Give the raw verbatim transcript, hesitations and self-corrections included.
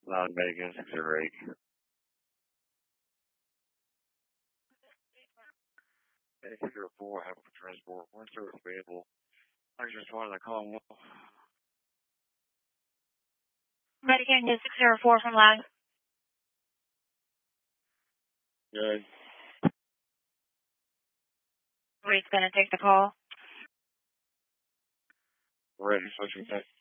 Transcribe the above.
Loud Vegas, six zero eight. six zero four, have a transport, one service available. I just wanted to call. Medicaid is six zero four from Loud. Good. Somebody's going to take the call. Ready, switching that.